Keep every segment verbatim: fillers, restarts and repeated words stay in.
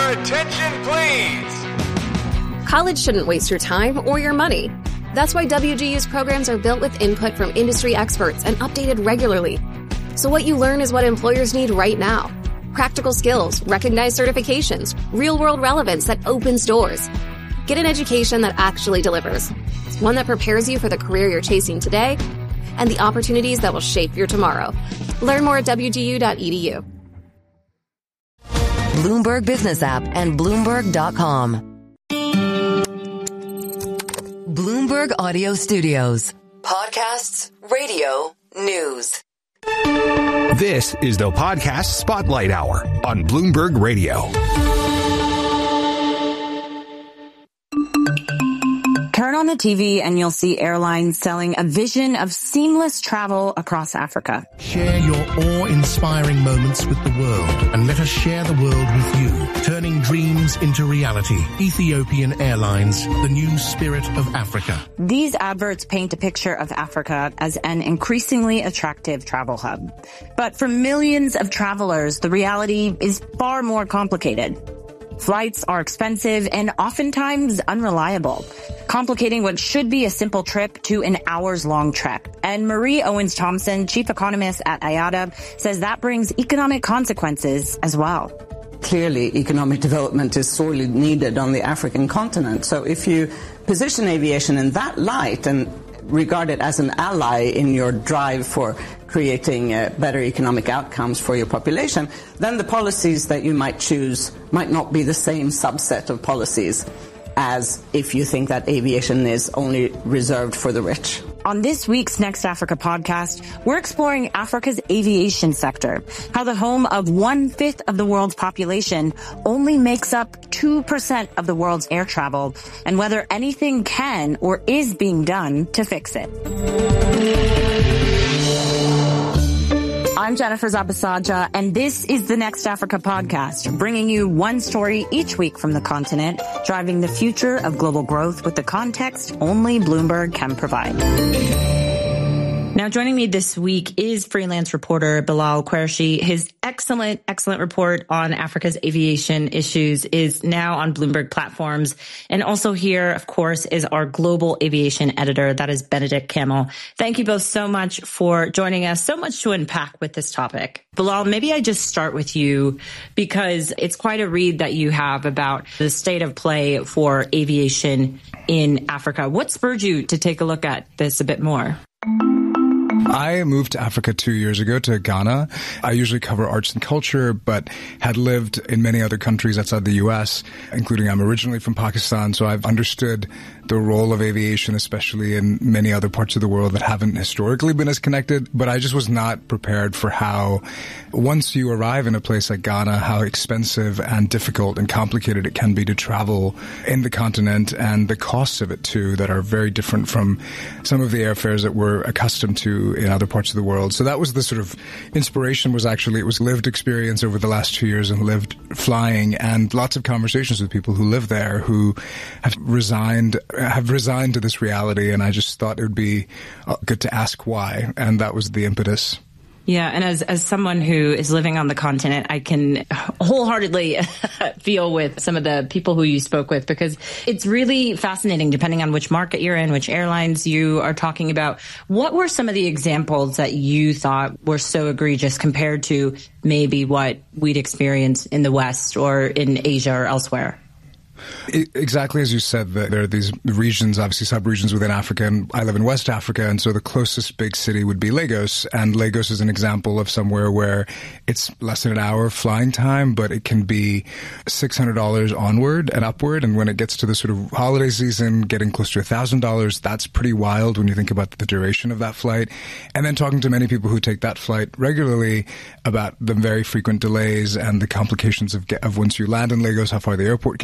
attention, please. College shouldn't waste your time or your money. That's why W G U's programs are built with input from industry experts and updated regularly. So what you learn is what employers need right now. Practical skills, recognized certifications, real-world relevance that opens doors. Get an education that actually delivers. One that prepares you for the career you're chasing today and the opportunities that will shape your tomorrow. Learn more at W G U dot E D U. Bloomberg Business App and Bloomberg dot com. Bloomberg Audio Studios. Podcasts, radio, news. This is the Podcast Spotlight Hour on Bloomberg Radio. Turn on the T V and you'll see airlines selling a vision of seamless travel across Africa. Share your awe-inspiring moments with the world and let us share the world with you. Turning dreams into reality. Ethiopian Airlines, the new spirit of Africa. These adverts paint a picture of Africa as an increasingly attractive travel hub. But for millions of travelers, the reality is far more complicated. Flights are expensive and oftentimes unreliable, complicating what should be a simple trip to an hours-long trek. And Marie Owens-Thompson, chief economist at I A T A, says that brings economic consequences as well. Clearly, economic development is sorely needed on the African continent. So if you position aviation in that light and regard it as an ally in your drive for creating uh, better economic outcomes for your population, then the policies that you might choose might not be the same subset of policies as if you think that aviation is only reserved for the rich. On this week's Next Africa podcast, we're exploring Africa's aviation sector, how the home of one-fifth of the world's population only makes up two percent of the world's air travel, and whether anything can or is being done to fix it. I'm Jennifer Zabasaja, and this is the Next Africa podcast, bringing you one story each week from the continent, driving the future of global growth with the context only Bloomberg can provide. Now, joining me this week is freelance reporter Bilal Qureshi. His excellent, excellent report on Africa's aviation issues is now on Bloomberg platforms. And also here, of course, is our global aviation editor. That is Benedict Kamel. Thank you both so much for joining us. So much to unpack with this topic. Bilal, maybe I just start with you because it's quite a read that you have about the state of play for aviation in Africa. What spurred you to take a look at this a bit more? I moved to Africa two years ago to Ghana. I usually cover arts and culture, but had lived in many other countries outside the U S, including I'm originally from Pakistan, so I've understood the role of aviation, especially in many other parts of the world that haven't historically been as connected. But I just was not prepared for how, once you arrive in a place like Ghana, how expensive and difficult and complicated it can be to travel in the continent, and the costs of it too that are very different from some of the airfares that we're accustomed to in other parts of the world. So that was the sort of inspiration, was actually, it was lived experience over the last two years and lived flying, and lots of conversations with people who live there who have resigned have resigned to this reality, and I just thought it would be good to ask why, and that was the impetus. Yeah, and as as someone who is living on the continent, I can wholeheartedly feel with some of the people who you spoke with, because it's really fascinating depending on which market you're in, which airlines you are talking about. What were some of the examples that you thought were so egregious compared to maybe what we'd experience in the West or in Asia or elsewhere? Exactly as you said, that there are these regions, obviously sub-regions within Africa, and I live in West Africa, and so the closest big city would be Lagos, and Lagos is an example of somewhere where it's less than an hour of flying time, but it can be six hundred dollars onward and upward, and when it gets to the sort of holiday season, getting close to one thousand dollars, that's pretty wild when you think about the duration of that flight. And then talking to many people who take that flight regularly about the very frequent delays and the complications of, of once you land in Lagos, how far the airport can be.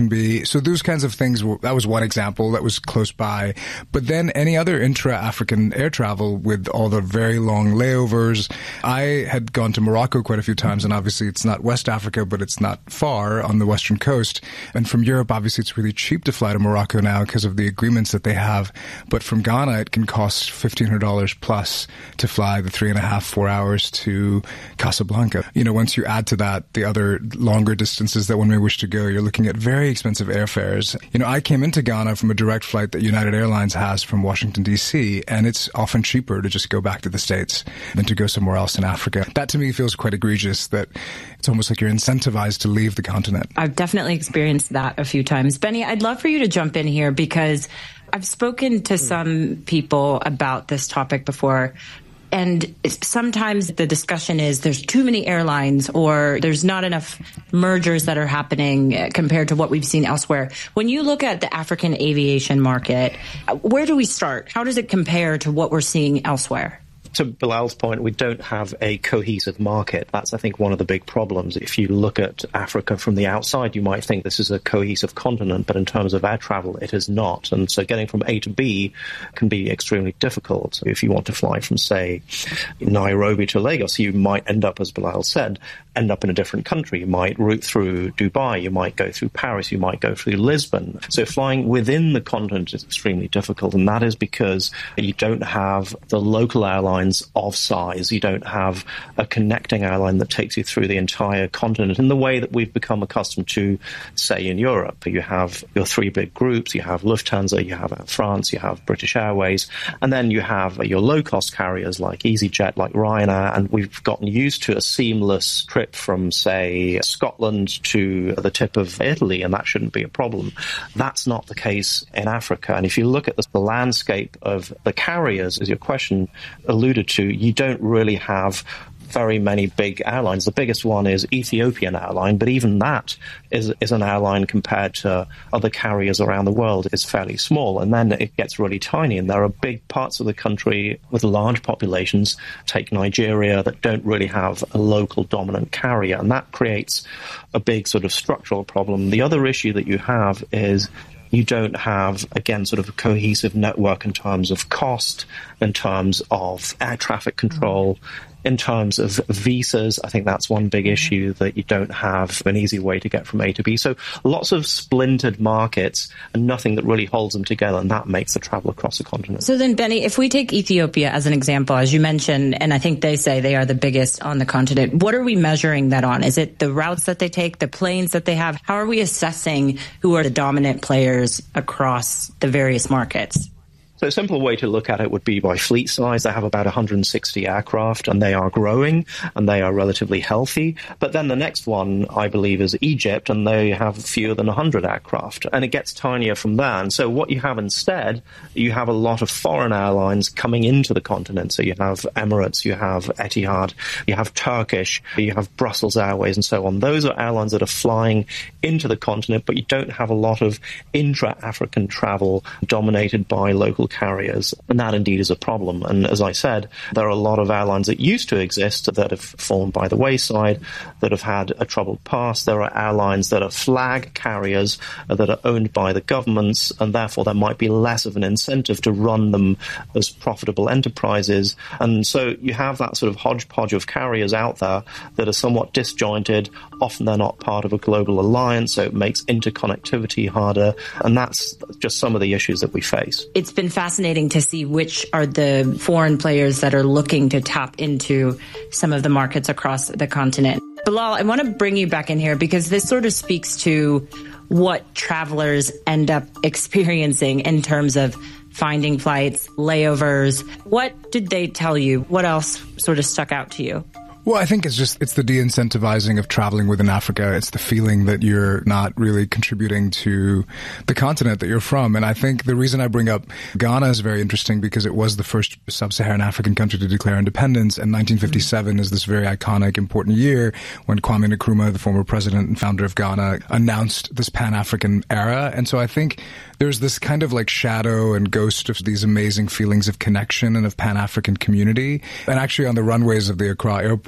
So those kinds of things, were, that was one example that was close by. But then any other intra-African air travel with all the very long layovers. I had gone to Morocco quite a few times, and obviously it's not West Africa, but it's not far on the western coast. And from Europe, obviously it's really cheap to fly to Morocco now because of the agreements that they have. But from Ghana, it can cost fifteen hundred dollars plus to fly the three and a half, four hours to Casablanca. You know, once you add to that the other longer distances that one may wish to go, you're looking at very expensive airfares. You know, I came into Ghana from a direct flight that United Airlines has from Washington, D C, and it's often cheaper to just go back to the States than to go somewhere else in Africa. That to me feels quite egregious, that it's almost like you're incentivized to leave the continent. I've definitely experienced that a few times. Benny, I'd love for you to jump in here because I've spoken to some people about this topic before. And sometimes the discussion is there's too many airlines or there's not enough mergers that are happening compared to what we've seen elsewhere. When you look at the African aviation market, where do we start? How does it compare to what we're seeing elsewhere? To Bilal's point, we don't have a cohesive market. That's, I think, one of the big problems. If you look at Africa from the outside, you might think this is a cohesive continent, but in terms of air travel, it is not. And so getting from A to B can be extremely difficult. If you want to fly from, say, Nairobi to Lagos, you might end up, as Bilal said, end up in a different country. You might route through Dubai, you might go through Paris, you might go through Lisbon. So flying within the continent is extremely difficult, and that is because you don't have the local airlines of size. You don't have a connecting airline that takes you through the entire continent in the way that we've become accustomed to, say, in Europe. You have your three big groups. You have Lufthansa, you have Air France, you have British Airways, and then you have your low-cost carriers like EasyJet, like Ryanair, and we've gotten used to a seamless trip from, say, Scotland to the tip of Italy, and that shouldn't be a problem. That's not the case in Africa. And if you look at the landscape of the carriers, as your question alluded to, you don't really have very many big airlines. The biggest one is Ethiopian Airline, but even that is is an airline compared to other carriers around the world is fairly small. And then it gets really tiny. And there are big parts of the country with large populations, take Nigeria, that don't really have a local dominant carrier. And that creates a big sort of structural problem. The other issue that you have is you don't have, again, sort of a cohesive network in terms of cost, in terms of air traffic control, in terms of visas. I think that's one big issue, that you don't have an easy way to get from A to B. So lots of splintered markets and nothing that really holds them together, and that makes the travel across the continent. So then, Benny, if we take Ethiopia as an example, as you mentioned, and I think they say they are the biggest on the continent, what are we measuring that on? Is it the routes that they take, the planes that they have? How are we assessing who are the dominant players across the various markets? So a simple way to look at it would be by fleet size. They have about one hundred sixty aircraft, and they are growing, and they are relatively healthy. But then the next one, I believe, is Egypt, and they have fewer than one hundred aircraft. And it gets tinier from there. And so what you have instead, you have a lot of foreign airlines coming into the continent. So you have Emirates, you have Etihad, you have Turkish, you have Brussels Airways, and so on. Those are airlines that are flying into the continent, but you don't have a lot of intra-African travel dominated by local carriers, and that indeed is a problem. And as I said, there are a lot of airlines that used to exist that have fallen by the wayside, that have had a troubled past. There are airlines that are flag carriers that are owned by the governments, and therefore there might be less of an incentive to run them as profitable enterprises. And so you have that sort of hodgepodge of carriers out there that are somewhat disjointed. Often they're not part of a global alliance, so it makes interconnectivity harder. And that's just some of the issues that we face. It's been fascinating to see which are the foreign players that are looking to tap into some of the markets across the continent. Bilal, I want to bring you back in here because this sort of speaks to what travelers end up experiencing in terms of finding flights, layovers. What did they tell you? What else sort of stuck out to you? Well, I think it's just, it's the de-incentivizing of traveling within Africa. It's the feeling that you're not really contributing to the continent that you're from. And I think the reason I bring up Ghana is very interesting because it was the first sub-Saharan African country to declare independence. And nineteen fifty-seven is this very iconic, important year when Kwame Nkrumah, the former president and founder of Ghana, announced this Pan-African era. And so I think there's this kind of like shadow and ghost of these amazing feelings of connection and of Pan-African community. And actually on the runways of the Accra airport,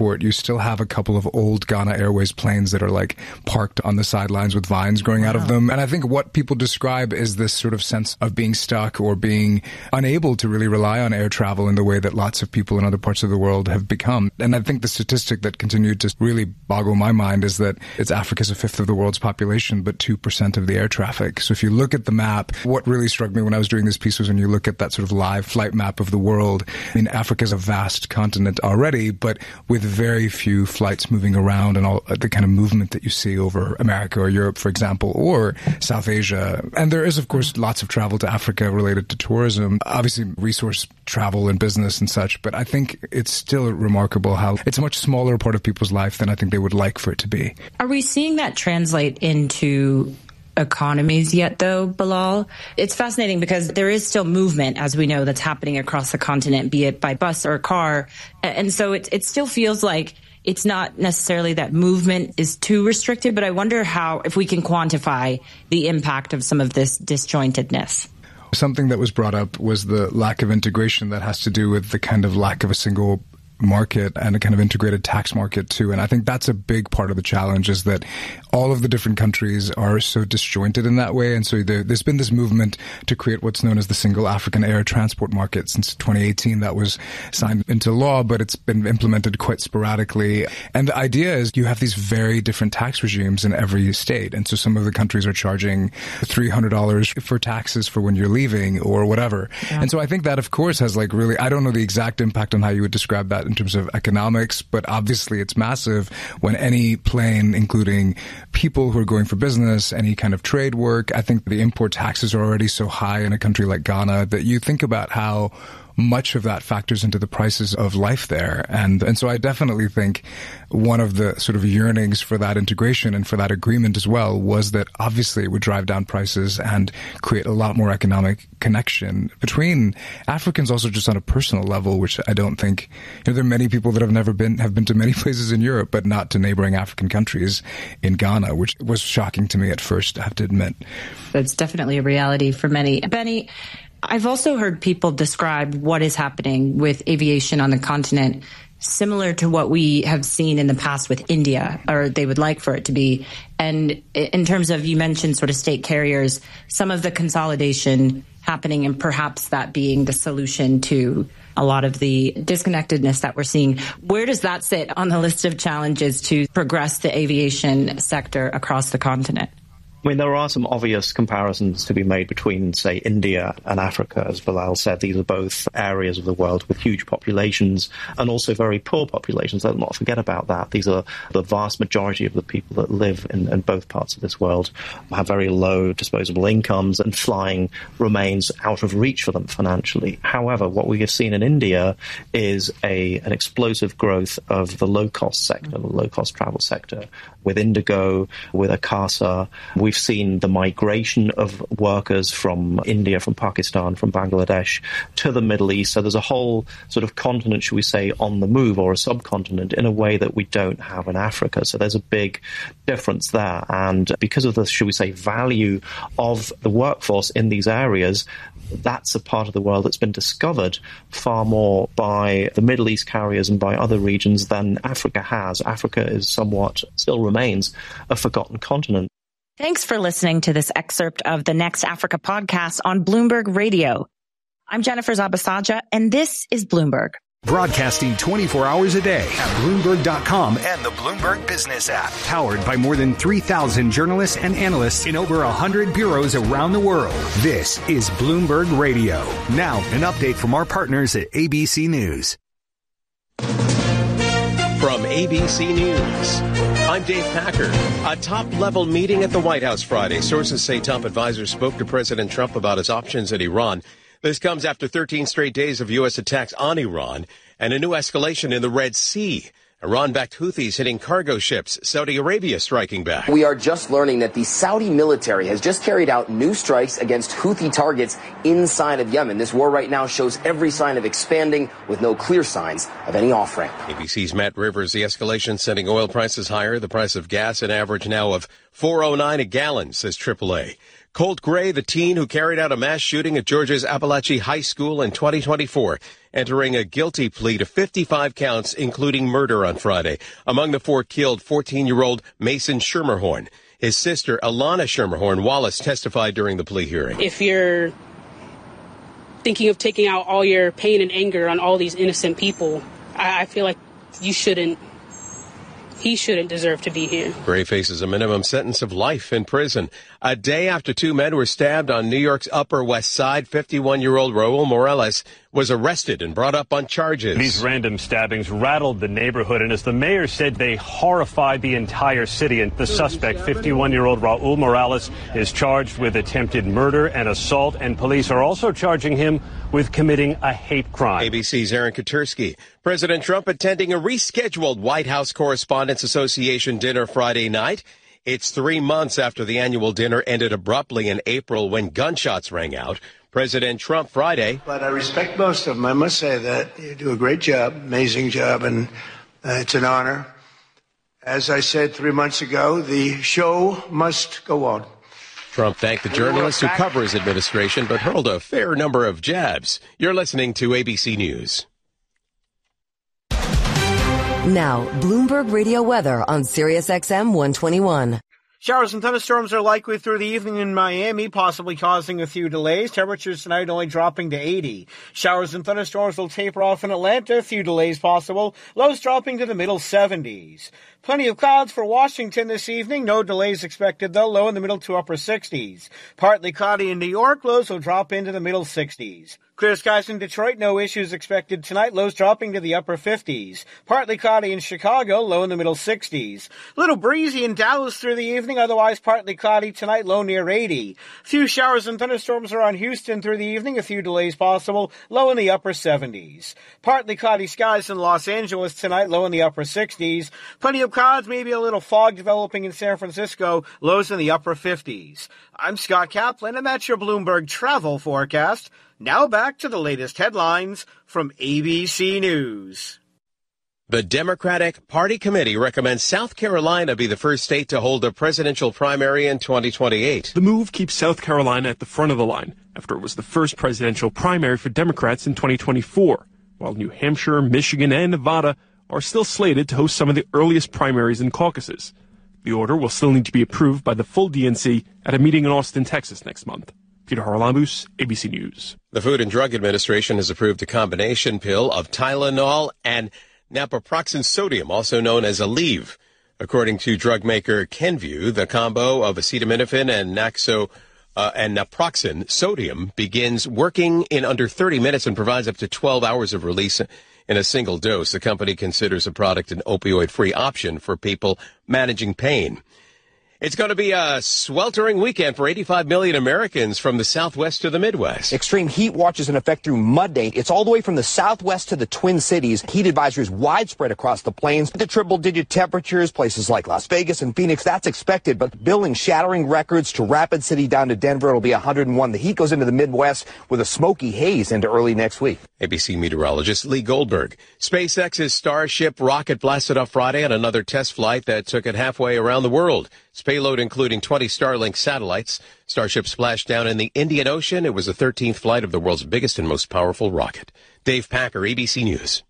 transport, you still have a couple of old Ghana Airways planes that are like parked on the sidelines with vines growing wow. out of them. And I think what people describe is this sort of sense of being stuck or being unable to really rely on air travel in the way that lots of people in other parts of the world have become. And I think the statistic that continued to really boggle my mind is that it's Africa's a fifth of the world's population, but two percent of the air traffic. So if you look at the map, what really struck me when I was doing this piece was when you look at that sort of live flight map of the world. I mean, Africa is a vast continent already, but with very few flights moving around and all the kind of movement that you see over America or Europe, for example, or South Asia. And there is, of course, lots of travel to Africa related to tourism, obviously resource travel and business and such. But I think it's still remarkable how it's a much smaller part of people's life than I think they would like for it to be. Are we seeing that translate into economies yet, though, Bilal? It's fascinating because there is still movement, as we know, that's happening across the continent, be it by bus or car. And so it, it still feels like it's not necessarily that movement is too restricted, but I wonder how, if we can quantify the impact of some of this disjointedness. Something that was brought up was the lack of integration that has to do with the kind of lack of a single market and a kind of integrated tax market too. And I think that's a big part of the challenge, is that all of the different countries are so disjointed in that way. And so there, there's been this movement to create what's known as the single African air transport market. Since twenty eighteen, that was signed into law, but it's been implemented quite sporadically. And the idea is you have these very different tax regimes in every state. And so some of the countries are charging three hundred dollars for taxes for when you're leaving or whatever. Yeah. And so I think that, of course, has like really, I don't know the exact impact on how you would describe that in terms of economics, but obviously it's massive when any plane, including people who are going for business, any kind of trade work, I think the import taxes are already so high in a country like Ghana that you think about how much of that factors into the prices of life there. And and so I definitely think one of the sort of yearnings for that integration and for that agreement as well was that obviously it would drive down prices and create a lot more economic connection between Africans, also just on a personal level, which I don't think, you know, there are many people that have never been, have been to many places in Europe, but not to neighboring African countries in Ghana, which was shocking to me at first, I have to admit. That's definitely a reality for many. Benny, I've also heard people describe what is happening with aviation on the continent similar to what we have seen in the past with India, or they would like for it to be. And in terms of, you mentioned sort of state carriers, some of the consolidation happening and perhaps that being the solution to a lot of the disconnectedness that we're seeing. Where does that sit on the list of challenges to progress the aviation sector across the continent? I mean, there are some obvious comparisons to be made between, say, India and Africa. As Bilal said, these are both areas of the world with huge populations and also very poor populations. Let's not forget about that. These are the vast majority of the people that live in, in both parts of this world have very low disposable incomes, and flying remains out of reach for them financially. However, what we have seen in India is a an explosive growth of the low-cost sector, the low-cost travel sector, with Indigo, with Akasa. We've seen the migration of workers from India, from Pakistan, from Bangladesh to the Middle East. So there's a whole sort of continent, should we say, on the move, or a subcontinent, in a way that we don't have in Africa. So there's a big difference there. And because of the, should we say, value of the workforce in these areas, that's a part of the world that's been discovered far more by the Middle East carriers and by other regions than Africa has. Africa is somewhat, still remains, a forgotten continent. Thanks for listening to this excerpt of the Next Africa podcast on Bloomberg Radio. I'm Jennifer Zabasaja, and this is Bloomberg. Broadcasting twenty-four hours a day at Bloomberg dot com and the Bloomberg Business app. Powered by more than three thousand journalists and analysts in over one hundred bureaus around the world. This is Bloomberg Radio. Now, an update from our partners at A B C News. From A B C News, I'm Dave Packer. A top-level meeting at the White House Friday. Sources say top advisors spoke to President Trump about his options at Iran. This comes after thirteen straight days of U S attacks on Iran and a new escalation in the Red Sea. Iran-backed Houthis hitting cargo ships, Saudi Arabia striking back. We are just learning that the Saudi military has just carried out new strikes against Houthi targets inside of Yemen. This war right now shows every sign of expanding with no clear signs of any off-ramp. A B C's Matt Rivers. The escalation sending oil prices higher. The price of gas, an average now of four oh nine a gallon, says triple A. Colt Gray, the teen who carried out a mass shooting at Georgia's Appalachia High School in twenty twenty-four, entering a guilty plea to fifty-five counts, including murder on Friday. Among the four killed, fourteen-year-old Mason Schermerhorn. His sister, Alana Schermerhorn Wallace, testified during the plea hearing. If you're thinking of taking out all your pain and anger on all these innocent people, I, I feel like you shouldn't. He shouldn't deserve to be here. Gray faces a minimum sentence of life in prison. A day after two men were stabbed on New York's Upper West Side, fifty-one-year-old Raul Morales was arrested and brought up on charges. These random stabbings rattled the neighborhood, and as the mayor said, they horrified the entire city. And the suspect, fifty-one-year-old Raul Morales, is charged with attempted murder and assault, and police are also charging him with committing a hate crime. A B C's Aaron Katersky. President Trump attending a rescheduled White House Correspondents Association dinner Friday night. It's three months after the annual dinner ended abruptly in April when gunshots rang out. President Trump Friday. But I respect most of them. I must say that you do a great job, amazing job, and uh, it's an honor. As I said three months ago, the show must go on. Trump thanked the journalists who cover his administration, but hurled a fair number of jabs. You're listening to A B C News. Now, Bloomberg Radio weather on Sirius X M one twenty-one. Showers and thunderstorms are likely through the evening in Miami, possibly causing a few delays. Temperatures tonight only dropping to eighty. Showers and thunderstorms will taper off in Atlanta, a few delays possible. Lows dropping to the middle seventies. Plenty of clouds for Washington this evening. No delays expected, though. Low in the middle to upper sixties. Partly cloudy in New York. Lows will drop into the middle sixties. Clear skies in Detroit. No issues expected tonight. Lows dropping to the upper fifties. Partly cloudy in Chicago. Low in the middle sixties. Little breezy in Dallas through the evening. Otherwise partly cloudy tonight. Low near eighty. Few showers and thunderstorms around Houston through the evening. A few delays possible. Low in the upper seventies. Partly cloudy skies in Los Angeles tonight. Low in the upper sixties. Plenty of clouds, maybe a little fog developing in San Francisco, lows in the upper fifties. I'm Scott Kaplan, and that's your Bloomberg travel forecast. Now back to the latest headlines from A B C News. The Democratic Party Committee recommends South Carolina be the first state to hold a presidential primary in twenty twenty-eight. The move keeps South Carolina at the front of the line after it was the first presidential primary for Democrats in twenty twenty-four, while New Hampshire, Michigan, and Nevada are still slated to host some of the earliest primaries and caucuses. The order will still need to be approved by the full D N C at a meeting in Austin, Texas next month. Peter Haralambous, A B C News. The Food and Drug Administration has approved a combination pill of Tylenol and naproxen sodium, also known as Aleve. According to drug maker Kenvue, the combo of acetaminophen and naxo uh, and naproxen sodium begins working in under thirty minutes and provides up to twelve hours of release in a single dose. The company considers the product an opioid-free option for people managing pain. It's going to be a sweltering weekend for eighty-five million Americans from the Southwest to the Midwest. Extreme heat watches in effect through Monday. It's all the way from the Southwest to the Twin Cities. Heat advisories widespread across the plains. The triple-digit temperatures, places like Las Vegas and Phoenix, that's expected. But building shattering records to Rapid City down to Denver, it'll be one hundred one. The heat goes into the Midwest with a smoky haze into early next week. A B C meteorologist Lee Goldberg. SpaceX's Starship rocket blasted off Friday on another test flight that took it halfway around the world. Its payload including twenty Starlink satellites. Starship splashed down in the Indian Ocean. It was the thirteenth flight of the world's biggest and most powerful rocket. Dave Packer, A B C News.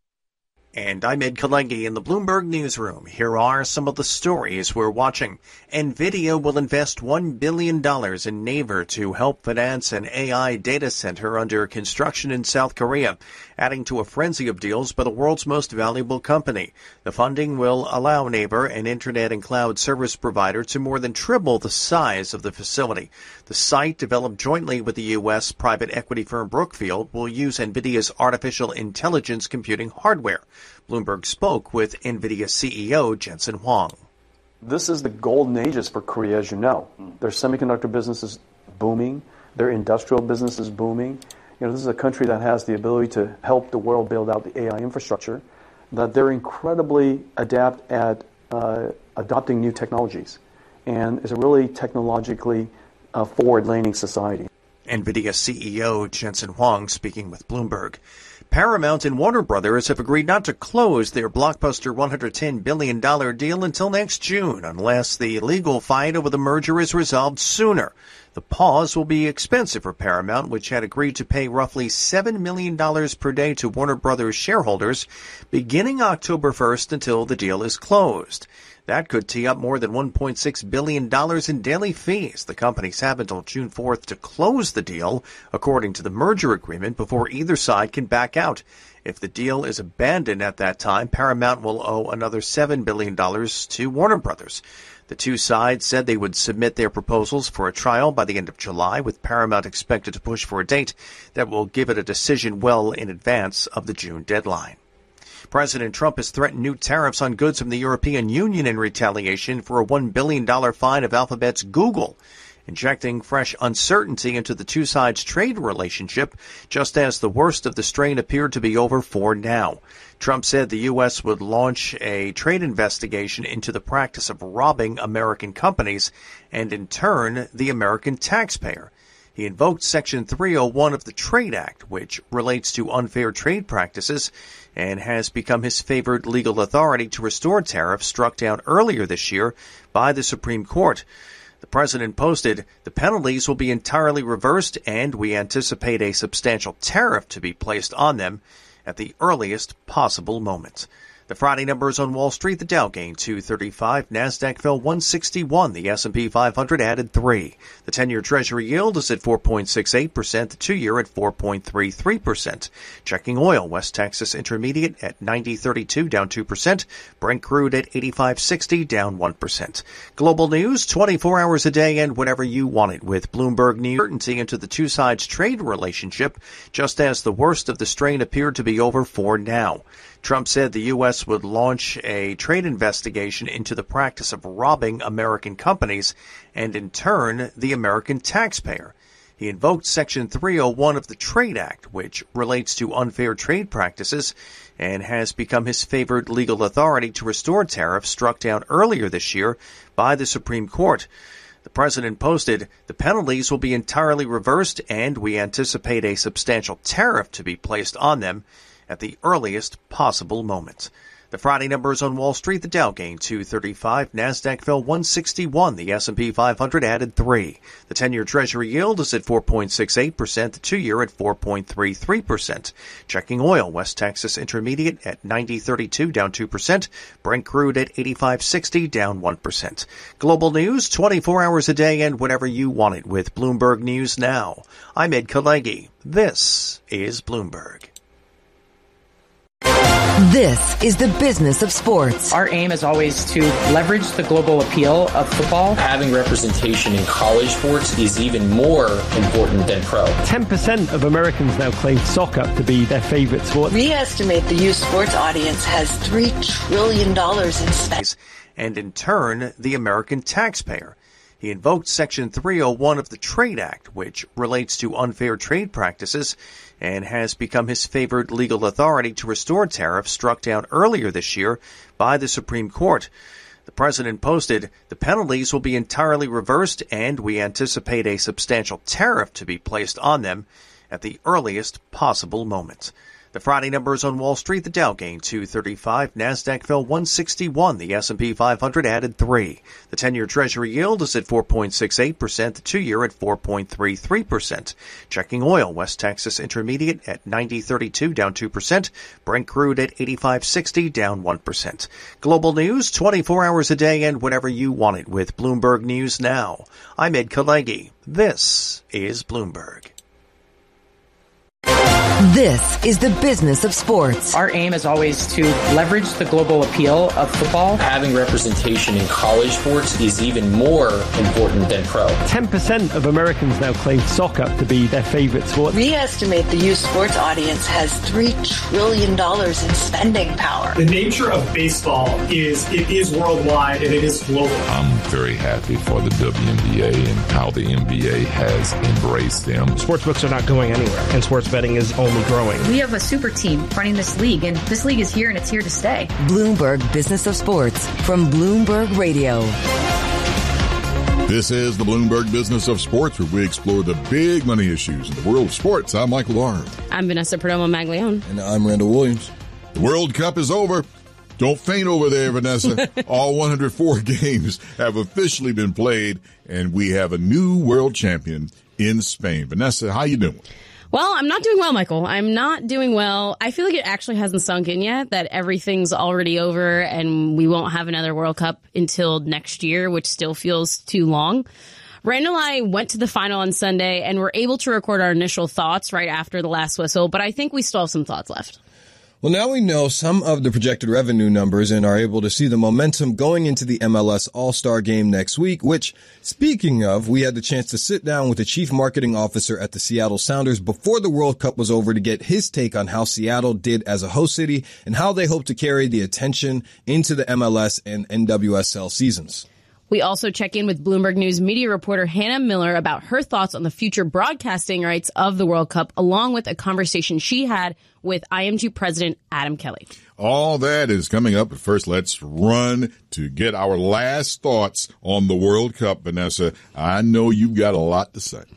And I'm Ed Kalengi in the Bloomberg Newsroom. Here are some of the stories we're watching. NVIDIA will invest one billion dollars in Naver to help finance an A I data center under construction in South Korea, adding to a frenzy of deals by the world's most valuable company. The funding will allow Naver, an internet and cloud service provider, to more than triple the size of the facility. The site, developed jointly with the U S private equity firm Brookfield, will use NVIDIA's artificial intelligence computing hardware. Bloomberg spoke with NVIDIA C E O Jensen Huang. This is the golden ages for Korea, as you know. Their semiconductor business is booming. Their industrial business is booming. You know, this is a country that has the ability to help the world build out the A I infrastructure, that they're incredibly adept at uh, adopting new technologies, and is a really technologically uh, forward-leaning society. NVIDIA C E O Jensen Huang speaking with Bloomberg. Paramount and Warner Brothers have agreed not to close their blockbuster one hundred ten billion dollars deal until next June, unless the legal fight over the merger is resolved sooner. The pause will be expensive for Paramount, which had agreed to pay roughly seven million dollars per day to Warner Brothers shareholders beginning October first until the deal is closed. That could tee up more than one point six billion dollars in daily fees. The companies have until June fourth to close the deal, according to the merger agreement, before either side can back out. If the deal is abandoned at that time, Paramount will owe another seven billion dollars to Warner Brothers. The two sides said they would submit their proposals for a trial by the end of July, with Paramount expected to push for a date that will give it a decision well in advance of the June deadline. President Trump has threatened new tariffs on goods from the European Union in retaliation for a one billion dollars fine of Alphabet's Google, injecting fresh uncertainty into the two sides' trade relationship, just as the worst of the strain appeared to be over for now. Trump said the U S would launch a trade investigation into the practice of robbing American companies and, in turn, the American taxpayer. He invoked Section three oh one of the Trade Act, which relates to unfair trade practices, and has become his favored legal authority to restore tariffs struck down earlier this year by the Supreme Court. The president posted, "The penalties will be entirely reversed, and we anticipate a substantial tariff to be placed on them at the earliest possible moment." The Friday numbers on Wall Street: the Dow gained two thirty-five, NASDAQ fell one sixty-one, the S and P five hundred added three. The ten-year Treasury yield is at four point six eight percent, the two-year at four point three three percent. Checking oil, West Texas Intermediate at ninety thirty-two, down two percent. Brent crude at eighty-five sixty, down one percent. Global news, twenty-four hours a day and whenever you want it, with Bloomberg News. Certainty into the two sides' trade relationship, just as the worst of the strain appeared to be over for now. Trump said the U S would launch a trade investigation into the practice of robbing American companies and, in turn, the American taxpayer. He invoked Section three oh one of the Trade Act, which relates to unfair trade practices, and has become his favored legal authority to restore tariffs struck down earlier this year by the Supreme Court. The president posted, "The penalties will be entirely reversed, and we anticipate a substantial tariff to be placed on them at the earliest possible moment." The Friday numbers on Wall Street: the Dow gained two thirty-five, NASDAQ fell one sixty-one, the S and P five hundred added three. The ten-year Treasury yield is at four point six eight percent, the two-year at four point three three percent. Checking oil, West Texas Intermediate at ninety thirty-two, down two percent. Brent crude at eighty-five sixty, down one percent. Global news, twenty-four hours a day and whenever you want it, with Bloomberg News Now. I'm Ed Kalegi. This is Bloomberg. This is the business of sports. Our aim is always to leverage the global appeal of football. Having representation in college sports is even more important than pro. ten percent of Americans now claim soccer to be their favorite sport. We estimate the youth sports audience has three trillion dollars in spending. And, in turn, the American taxpayer. He invoked Section three oh one of the Trade Act, which relates to unfair trade practices, and has become his favored legal authority to restore tariffs struck down earlier this year by the Supreme Court. The president posted, "The penalties will be entirely reversed, and we anticipate a substantial tariff to be placed on them at the earliest possible moment." The Friday numbers on Wall Street: the Dow gained two thirty-five, NASDAQ fell one sixty-one, the S and P five hundred added three. The ten-year Treasury yield is at four point six eight percent, the two-year at four point three three percent. Checking oil, West Texas Intermediate at ninety thirty-two, down two percent. Brent crude at eighty-five sixty, down one percent. Global news, twenty-four hours a day and whenever you want it, with Bloomberg News Now. I'm Ed Kalegi. This is Bloomberg. This is the business of sports. Our aim is always to leverage the global appeal of football. Having representation in college sports is even more important than pro. ten percent of Americans now claim soccer to be their favorite sport. We estimate the youth sports audience has three trillion dollars in spending power. The nature of baseball is it is worldwide and it is global. I'm very happy for the W N B A and how the N B A has embraced them. Sportsbooks are not going anywhere, and sports betting is only growing. We have a super team running this league, and this league is here and it's here to stay. Bloomberg Business of Sports from Bloomberg Radio. This is the Bloomberg Business of Sports, where we explore the big money issues in the world of sports. I'm Michael Barr. I'm Vanessa Perdomo-Maglione. And I'm Randall Williams. The World Cup is over. Don't faint over there, Vanessa. All one hundred four games have officially been played, and we have a new world champion in Spain. Vanessa, how you doing? Well, I'm not doing well, Michael. I'm not doing well. I feel like it actually hasn't sunk in yet that everything's already over and we won't have another World Cup until next year, which still feels too long. Randall and I went to the final on Sunday and were able to record our initial thoughts right after the last whistle, but I think we still have some thoughts left. Well, now we know some of the projected revenue numbers and are able to see the momentum going into the M L S All-Star Game next week, which, speaking of, we had the chance to sit down with the chief marketing officer at the Seattle Sounders before the World Cup was over to get his take on how Seattle did as a host city and how they hope to carry the attention into the M L S and N W S L seasons. We also check in with Bloomberg News media reporter Hannah Miller about her thoughts on the future broadcasting rights of the World Cup, along with a conversation she had with I M G president Adam Kelly. All that is coming up. But first, let's run to get our last thoughts on the World Cup. Vanessa, I know you've got a lot to say.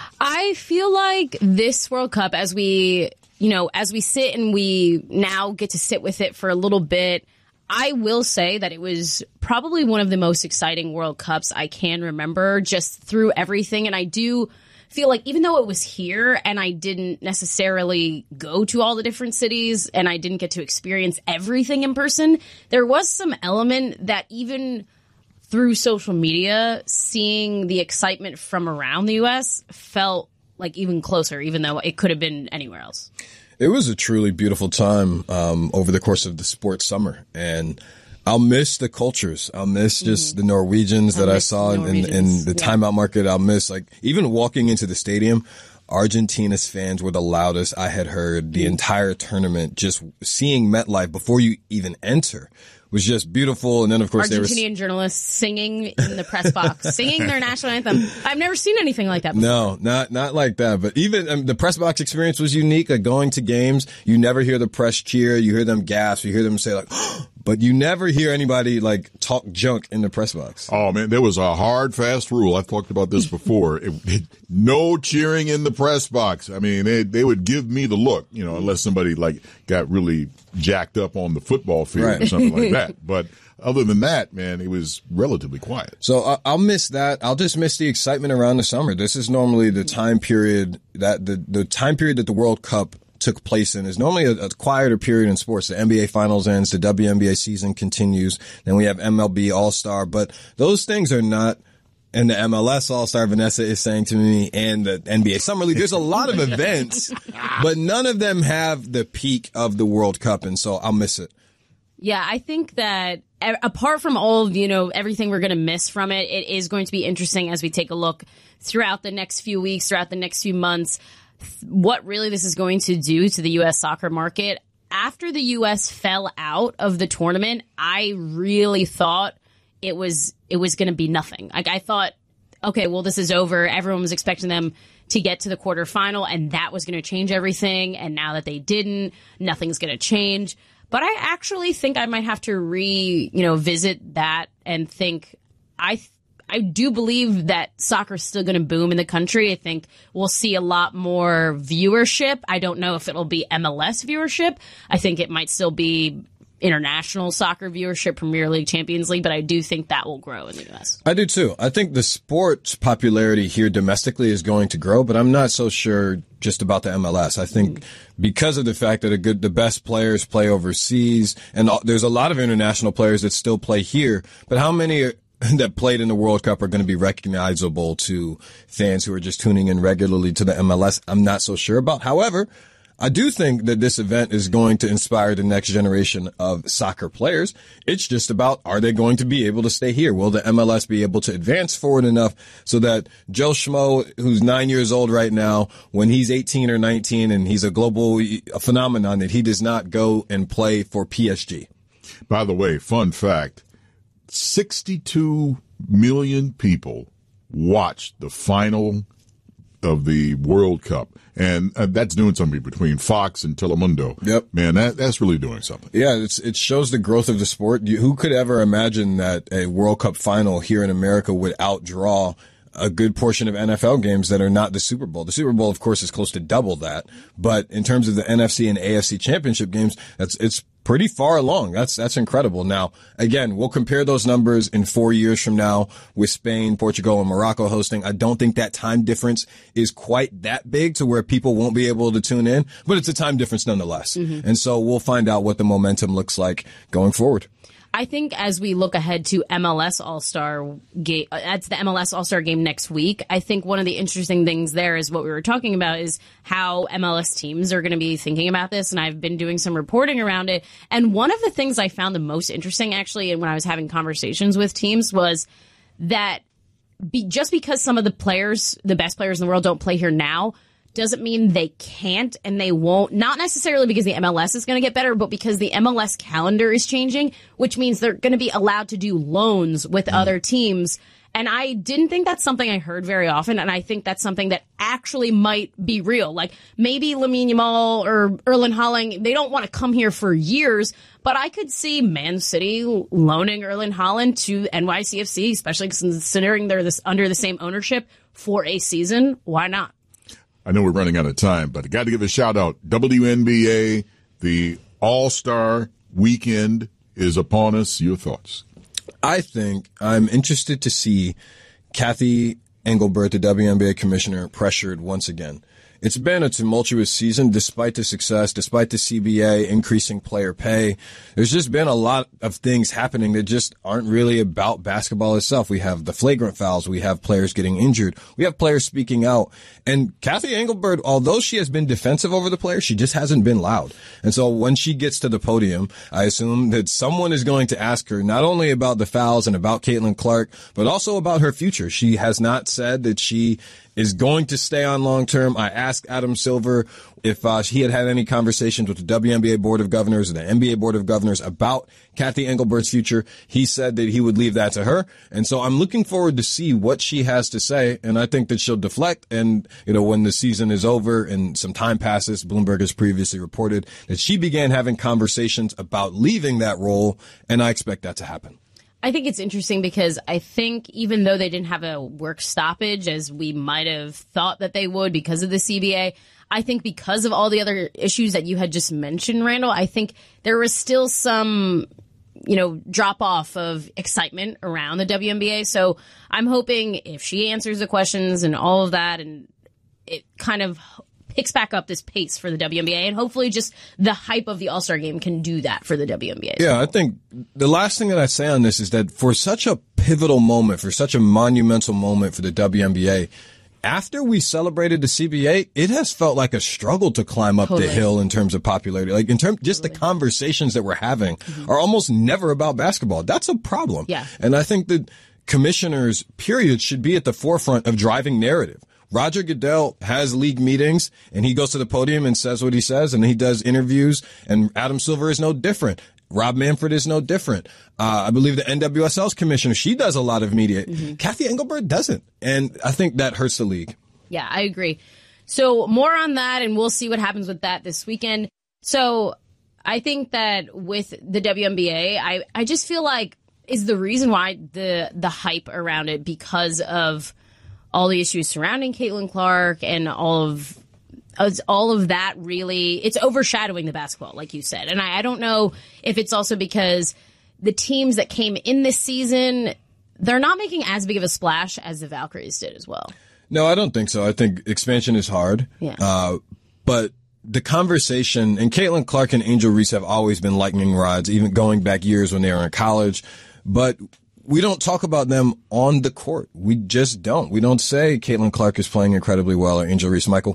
I feel like this World Cup, as we, you know, as we sit and we now get to sit with it for a little bit, I will say that it was probably one of the most exciting World Cups I can remember just through everything. And I do feel like even though it was here and I didn't necessarily go to all the different cities and I didn't get to experience everything in person, there was some element that even through social media, seeing the excitement from around the U S felt like even closer, even though it could have been anywhere else. It was a truly beautiful time um, over the course of the sports summer, and I'll miss the cultures. I'll miss just mm-hmm. the Norwegians that I saw in, in, in the yeah. timeout market. I'll miss, like, even walking into the stadium, Argentina's fans were the loudest I had heard the entire tournament. Just seeing MetLife before you even enter was just beautiful. And then, of course, Argentinian there was journalists singing in the press box, singing their national anthem. I've never seen anything like that before. No, not not like that. But even um, the press box experience was unique. Like going to games, you never hear the press cheer. You hear them gasp. You hear them say, like, but you never hear anybody, like, talk junk in the press box. Oh, man, there was a hard, fast rule. I've talked about this before. it, it, no cheering in the press box. I mean, they, they would give me the look, you know, unless somebody, like, got really jacked up on the football field right. or something like that. But other than that, man, it was relatively quiet. So uh, I'll miss that. I'll just miss the excitement around the summer. This is normally the time period that the, the time period that the World Cup took place in is normally a, a quieter period in sports. The N B A Finals ends, the W N B A season continues, then we have M L B All-Star. But those things are not, and the M L S All-Star, Vanessa is saying to me, and the N B A Summer League. There's a lot of events, but none of them have the peak of the World Cup, and so I'll miss it. Yeah, I think that apart from all of, you know, everything we're going to miss from it, it is going to be interesting as we take a look throughout the next few weeks, throughout the next few months, what really this is going to do to the U S soccer market. After the U S fell out of the tournament, I really thought it was it was going to be nothing. Like, I thought, okay, well, this is over. Everyone was expecting them to get to the quarterfinal, and that was going to change everything. And now that they didn't, nothing's going to change. But I actually think I might have to re, you know, visit that and think I. Th- I do believe that soccer is still going to boom in the country. I think we'll see a lot more viewership. I don't know if it'll be M L S viewership. I think it might still be international soccer viewership, Premier League, Champions League, but I do think that will grow in the U S. I do too. I think the sports popularity here domestically is going to grow, but I'm not so sure just about the M L S. I think because of the fact that a good, the best players play overseas, and there's a lot of international players that still play here, but how many are, that played in the World Cup are going to be recognizable to fans who are just tuning in regularly to the M L S? I'm not so sure about. However, I do think that this event is going to inspire the next generation of soccer players. It's just about, are they going to be able to stay here? Will the M L S be able to advance forward enough so that Joe Schmo, who's nine years old right now, when he's eighteen or nineteen and he's a global phenomenon, that he does not go and play for P S G? By the way, fun fact, sixty-two million people watched the final of the World Cup. And uh, that's doing something between Fox and Telemundo. Yep. Man, that, that's really doing something. Yeah, it's, it shows the growth of the sport. You, who could ever imagine that a World Cup final here in America would outdraw a good portion of N F L games that are not the Super Bowl? The Super Bowl, of course, is close to double that. But in terms of the N F C and A F C championship games, that's it's pretty far along. That's that's incredible. Now, again, we'll compare those numbers in four years from now with Spain, Portugal, and Morocco hosting. I don't think that time difference is quite that big to where people won't be able to tune in, but it's a time difference nonetheless. Mm-hmm. And so we'll find out what the momentum looks like going forward. I think as we look ahead to M L S All-Star game, that's the M L S All-Star game next week. I think one of the interesting things there is what we were talking about is how M L S teams are going to be thinking about this. And I've been doing some reporting around it. And one of the things I found the most interesting, actually, and when I was having conversations with teams was that be, just because some of the players, the best players in the world, don't play here now, doesn't mean they can't and they won't. Not necessarily because the M L S is going to get better, but because the M L S calendar is changing, which means they're going to be allowed to do loans with mm. other teams. And I didn't think that's something I heard very often, and I think that's something that actually might be real. Like, maybe Lamine Yamal or Erling Haaland, they don't want to come here for years, but I could see Man City loaning Erling Haaland to N Y C F C, especially considering they're this, under the same ownership for a season. Why not? I know we're running out of time, but I got to give a shout out. W N B A, the All-Star weekend is upon us. Your thoughts? I think I'm interested to see Kathy Engelbert, the W N B A commissioner, pressured once again. It's been a tumultuous season despite the success, despite the C B A increasing player pay. There's just been a lot of things happening that just aren't really about basketball itself. We have the flagrant fouls. We have players getting injured. We have players speaking out. And Kathy Engelbert, although she has been defensive over the players, she just hasn't been loud. And so when she gets to the podium, I assume that someone is going to ask her not only about the fouls and about Caitlin Clark, but also about her future. She has not said that she is going to stay on long term. I asked Adam Silver if uh, he had had any conversations with the W N B A Board of Governors or the N B A Board of Governors about Kathy Engelbert's future. He said that he would leave that to her. And so I'm looking forward to see what she has to say. And I think that she'll deflect. And, you know, when the season is over and some time passes, Bloomberg has previously reported that she began having conversations about leaving that role. And I expect that to happen. I think it's interesting because I think even though they didn't have a work stoppage as we might have thought that they would because of the C B A, I think because of all the other issues that you had just mentioned, Randall, I think there was still some, you know, drop off of excitement around the W N B A. So I'm hoping if she answers the questions and all of that, and it kind of picks back up this pace for the W N B A, and hopefully just the hype of the All-Star game can do that for the W N B A. Yeah, well. I think the last thing that I say on this is that for such a pivotal moment, for such a monumental moment for the W N B A, after we celebrated the C B A, it has felt like a struggle to climb up totally. the hill in terms of popularity. Like in terms, just totally. the conversations that we're having mm-hmm. are almost never about basketball. That's a problem. Yeah. And I think that commissioners, period, should be at the forefront of driving narrative. Roger Goodell has league meetings, and he goes to the podium and says what he says, and he does interviews, and Adam Silver is no different. Rob Manfred is no different. Uh, I believe the N W S L's commissioner, she does a lot of media. Mm-hmm. Kathy Engelbert doesn't, and I think that hurts the league. Yeah, I agree. So more on that, and we'll see what happens with that this weekend. So I think that with the W N B A, I, I just feel like is the reason why the the hype around it because of all the issues surrounding Caitlin Clark and all of all of that really, it's overshadowing the basketball, like you said. And I, I don't know if it's also because the teams that came in this season, they're not making as big of a splash as the Valkyries did as well. No, I don't think so. I think expansion is hard. Yeah. Uh, but the conversation, and Caitlin Clark and Angel Reese have always been lightning rods, even going back years when they were in college. But we don't talk about them on the court. We just don't. We don't say Caitlin Clark is playing incredibly well or Angel Reese. Michael?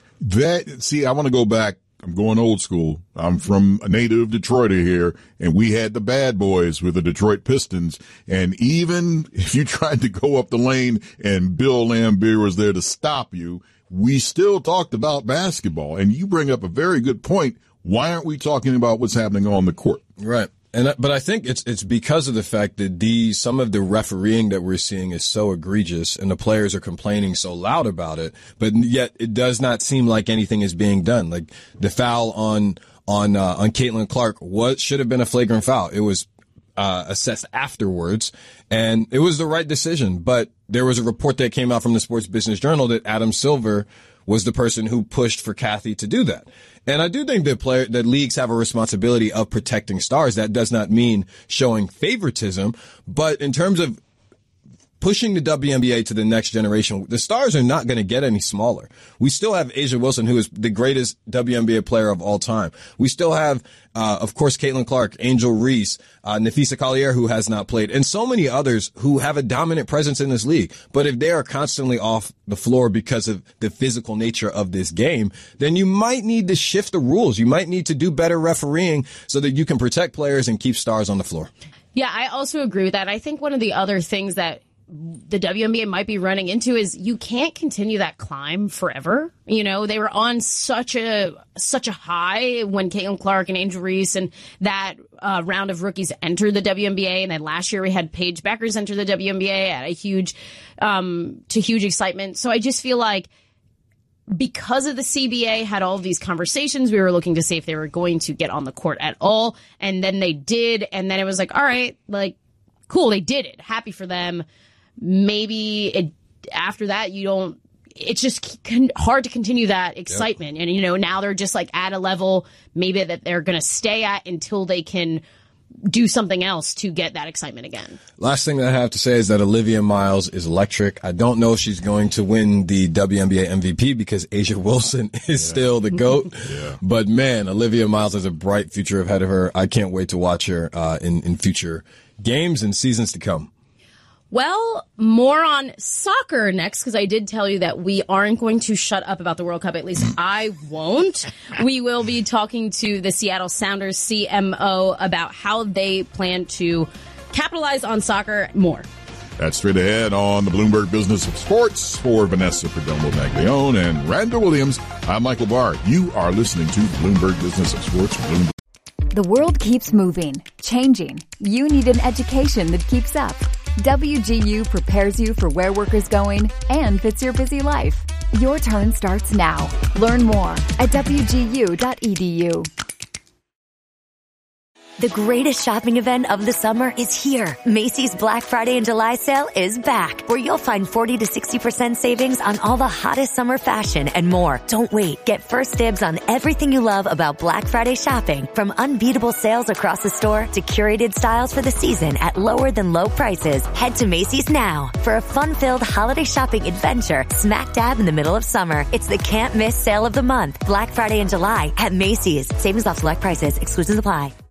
That, see, I want to go back. I'm going old school. I'm from a native Detroiter here, and we had the bad boys with the Detroit Pistons. And even if you tried to go up the lane and Bill Laimbeer was there to stop you, we still talked about basketball. And you bring up a very good point. Why aren't we talking about what's happening on the court? Right. And but I think it's it's because of the fact that these some of the refereeing that we're seeing is so egregious, and the players are complaining so loud about it. But yet it does not seem like anything is being done. Like the foul on on uh, on Caitlin Clark, what should have been a flagrant foul. It was uh, assessed afterwards, and it was the right decision. But there was a report that came out from the Sports Business Journal that Adam Silver was the person who pushed for Kathy to do that. And I do think that player, that leagues have a responsibility of protecting stars. That does not mean showing favoritism, but in terms of pushing the W N B A to the next generation, the stars are not going to get any smaller. We still have A'ja Wilson, who is the greatest W N B A player of all time. We still have, uh, of course, Caitlin Clark, Angel Reese, uh, Nafisa Collier, who has not played, and so many others who have a dominant presence in this league. But if they are constantly off the floor because of the physical nature of this game, then you might need to shift the rules. You might need to do better refereeing so that you can protect players and keep stars on the floor. Yeah, I also agree with that. I think one of the other things that the W N B A might be running into is you can't continue that climb forever. You know, they were on such a such a high when Caitlin Clark and Angel Reese and that uh, round of rookies entered the W N B A, and then last year we had Paige Beckers enter the W N B A at a huge um, to huge excitement. So I just feel like because of the C B A had all of these conversations, we were looking to see if they were going to get on the court at all, and then they did, and then it was like, all right, like cool, they did it, happy for them. Maybe it, after that, you don't, it's just con- hard to continue that excitement. Yep. And, you know, now they're just like at a level maybe that they're going to stay at until they can do something else to get that excitement again. Last thing that I have to say is that Olivia Miles is electric. I don't know if she's going to win the W N B A M V P because A'ja Wilson is yeah. still the GOAT. yeah. But man, Olivia Miles has a bright future ahead of her. I can't wait to watch her uh, in, in future games and seasons to come. Well, more on soccer next, because I did tell you that we aren't going to shut up about the World Cup. At least I won't. We will be talking to the Seattle Sounders C M O about how they plan to capitalize on soccer more. That's straight ahead on the Bloomberg Business of Sports. For Vanessa Perdomo-Maglione and Randall Williams, I'm Michael Barr. You are listening to Bloomberg Business of Sports. Bloomberg. The world keeps moving, changing. You need an education that keeps up. W G U prepares you for where work is going and fits your busy life. Your turn starts now. Learn more at W G U dot E D U. The greatest shopping event of the summer is here. Macy's Black Friday and July sale is back, where you'll find forty to sixty percent savings on all the hottest summer fashion and more. Don't wait. Get first dibs on everything you love about Black Friday shopping, from unbeatable sales across the store to curated styles for the season at lower than low prices. Head to Macy's now for a fun-filled holiday shopping adventure smack dab in the middle of summer. It's the can't miss sale of the month. Black Friday and July at Macy's. Savings off select prices. Exclusions apply.